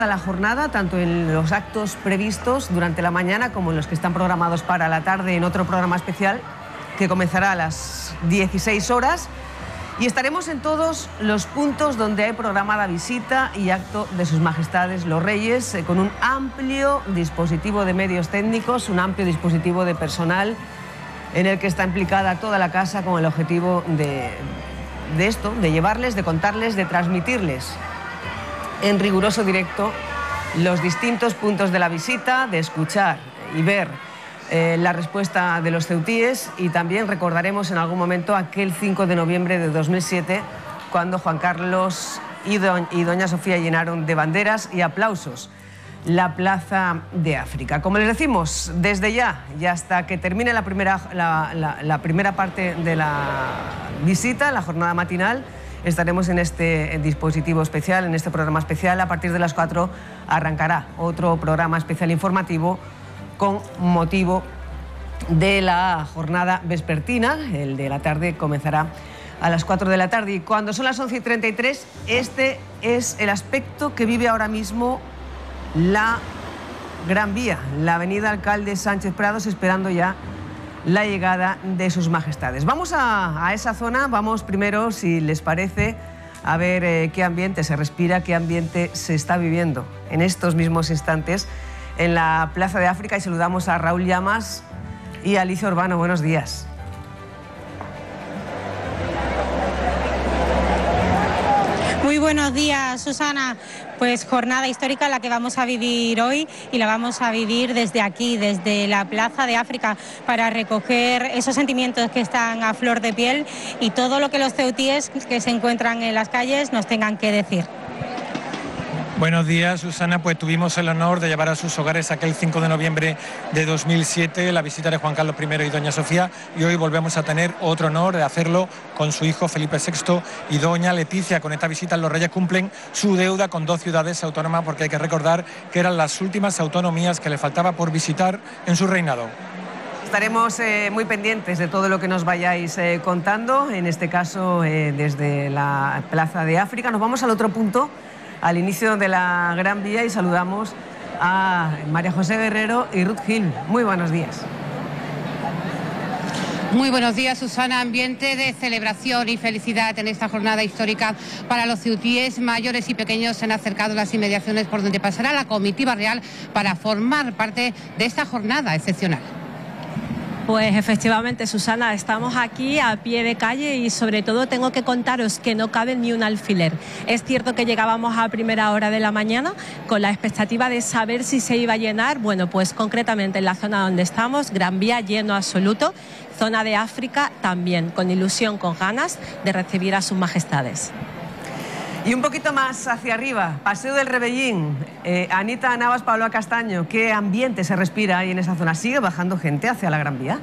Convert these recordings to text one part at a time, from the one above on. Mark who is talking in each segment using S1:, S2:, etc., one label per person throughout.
S1: La jornada, tanto en los actos previstos durante la mañana como en los que están programados para la tarde en otro programa especial que comenzará a las 16 horas. Y estaremos en todos los puntos donde hay programada visita y acto de sus majestades los reyes, con un amplio dispositivo de medios técnicos, un amplio dispositivo de personal en el que está implicada toda la casa con el objetivo de llevarles, de contarles, de transmitirles en riguroso directo los distintos puntos de la visita, de escuchar y ver la respuesta de los ceutíes, y también recordaremos en algún momento aquel 5 de noviembre de 2007 cuando Juan Carlos y doña Sofía llenaron de banderas y aplausos la Plaza de África. Como les decimos, desde ya y hasta que termine la primera parte de la visita, la jornada matinal, estaremos en este dispositivo especial, en este programa especial. A partir de las 4 arrancará otro programa especial informativo con motivo de la jornada vespertina. El de la tarde comenzará a las 4 de la tarde. Y cuando son las 11:33, este es el aspecto que vive ahora mismo la Gran Vía, la avenida Alcalde Sánchez Prados, esperando ya la llegada de sus majestades. Vamos a esa zona, vamos primero, si les parece, a ver qué ambiente se respira, qué ambiente se está viviendo en estos mismos instantes en la Plaza de África, y saludamos a Raúl Llamas y a Alicia Urbano. Buenos días.
S2: Muy buenos días, Susana. Pues jornada histórica la que vamos a vivir hoy, y la vamos a vivir desde aquí, desde la Plaza de África, para recoger esos sentimientos que están a flor de piel y todo lo que los ceutíes que se encuentran en las calles nos tengan que decir.
S3: Buenos días, Susana. Pues tuvimos el honor de llevar a sus hogares aquel 5 de noviembre de 2007 la visita de Juan Carlos I y doña Sofía, y hoy volvemos a tener otro honor de hacerlo con su hijo Felipe VI y doña Leticia. Con esta visita los reyes cumplen su deuda con dos ciudades autónomas, porque hay que recordar que eran las últimas autonomías que le faltaba por visitar en su reinado.
S1: Estaremos muy pendientes de todo lo que nos vayáis contando, en este caso desde la Plaza de África. Nos vamos al otro punto, al inicio de la Gran Vía, y saludamos a María José Guerrero y Ruth Gil. Muy buenos días.
S4: Muy buenos días, Susana. Ambiente de celebración y felicidad en esta jornada histórica para los ceutíes. Mayores y pequeños se han acercado a las inmediaciones por donde pasará la comitiva real para formar parte de esta jornada excepcional.
S5: Pues efectivamente, Susana, estamos aquí a pie de calle y sobre todo tengo que contaros que no cabe ni un alfiler. Es cierto que llegábamos a primera hora de la mañana con la expectativa de saber si se iba a llenar. Bueno, pues concretamente en la zona donde estamos, Gran Vía lleno absoluto, zona de África también, con ilusión, con ganas de recibir a sus majestades.
S1: Y un poquito más hacia arriba, Paseo del Rebellín, Anita Navas, Pablo Castaño, ¿qué ambiente se respira ahí en esa zona? ¿Sigue bajando gente hacia la Gran Vía?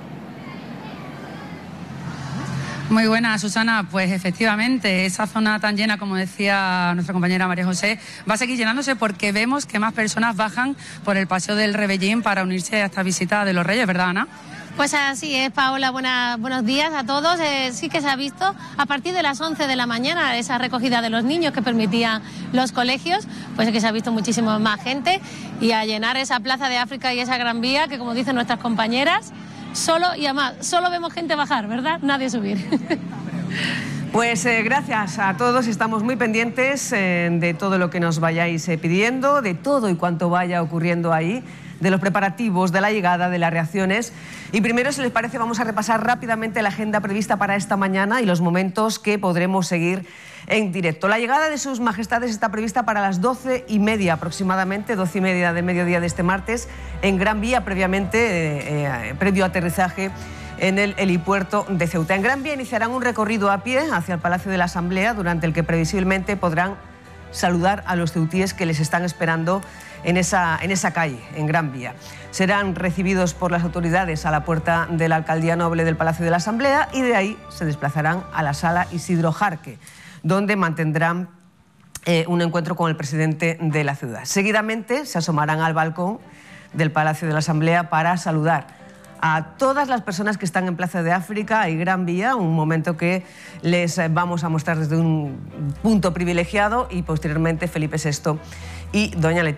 S6: Muy buena, Susana. Pues efectivamente, esa zona tan llena, como decía nuestra compañera María José, va a seguir llenándose porque vemos que más personas bajan por el Paseo del Rebellín para unirse a esta visita de los Reyes, ¿verdad, Ana?
S7: Pues así es, Paola. Buenos días a todos. Sí que se ha visto a partir de las 11 de la mañana esa recogida de los niños que permitían los colegios, pues es que se ha visto muchísimo más gente, y a llenar esa Plaza de África y esa Gran Vía que, como dicen nuestras compañeras, solo vemos gente bajar, ¿verdad? Nadie subir.
S1: Pues gracias a todos, estamos muy pendientes de todo lo que nos vayáis pidiendo, de todo y cuanto vaya ocurriendo ahí, de los preparativos, de la llegada, de las reacciones. Y primero, si les parece, vamos a repasar rápidamente la agenda prevista para esta mañana y los momentos que podremos seguir en directo. La llegada de sus majestades está prevista para las 12:30 aproximadamente, 12:30 del mediodía de este martes, en Gran Vía, previo aterrizaje en el helipuerto de Ceuta. En Gran Vía iniciarán un recorrido a pie hacia el Palacio de la Asamblea, durante el que previsiblemente podrán saludar a los ceutíes que les están esperando en esa calle, en Gran Vía. Serán recibidos por las autoridades a la puerta de la Alcaldía Noble del Palacio de la Asamblea, y de ahí se desplazarán a la Sala Isidro Jarque, donde mantendrán un encuentro con el presidente de la ciudad. Seguidamente se asomarán al balcón del Palacio de la Asamblea para saludar a todas las personas que están en Plaza de África y Gran Vía, un momento que les vamos a mostrar desde un punto privilegiado, y posteriormente Felipe VI y doña Leticia